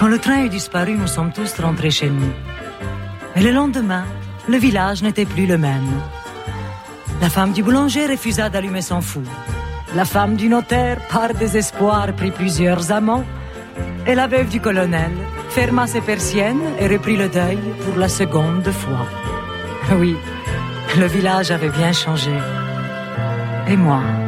Quand le train eut disparu, nous sommes tous rentrés chez nous. Et le lendemain, le village n'était plus le même. La femme du boulanger refusa d'allumer son four. La femme du notaire, par désespoir, prit plusieurs amants. Et la veuve du colonel ferma ses persiennes et reprit le deuil pour la seconde fois. Oui, le village avait bien changé. Et moi